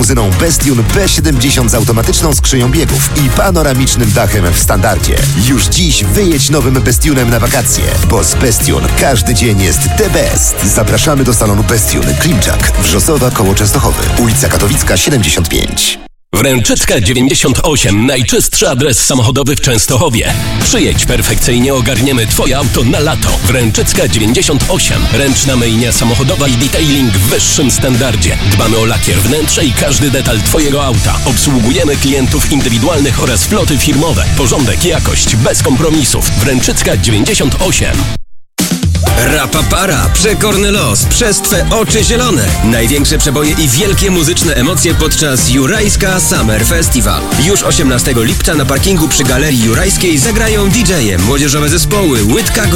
limuzyną Bestune B70 z automatyczną skrzynią biegów i panoramicznym dachem w standardzie. Już dziś wyjedź nowym Bestunem na wakacje, bo z Bestune każdy dzień jest the best. Zapraszamy do salonu Bestune, Klimczak, Wrzosowa koło Częstochowy, ulica Katowicka 75. Wręczycka 98. Najczystszy adres samochodowy w Częstochowie. Przyjedź, perfekcyjnie ogarniemy Twoje auto na lato. Wręczycka 98. Ręczna myjnia samochodowa i detailing w wyższym standardzie. Dbamy o lakier, wnętrze i każdy detal Twojego auta. Obsługujemy klientów indywidualnych oraz floty firmowe. Porządek i jakość bez kompromisów. Wręczycka 98. Rapapara, przekorny los, przez Twe oczy zielone. Największe przeboje i wielkie muzyczne emocje podczas Jurajska Summer Festival. Już 18 lipca na parkingu przy Galerii Jurajskiej zagrają DJ-e, młodzieżowe zespoły Łydka